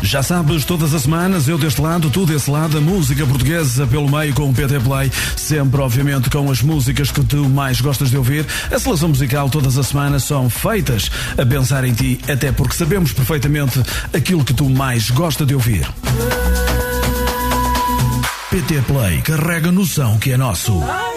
Já sabes, todas as semanas, eu deste lado, tu desse lado, a música portuguesa pelo meio com o PT Play, sempre obviamente com as músicas que tu mais gostas de ouvir. A seleção musical todas as semanas são feitas a pensar em ti, até porque sabemos perfeitamente aquilo que tu mais gostas de ouvir. PT Play, carrega no som que é nosso.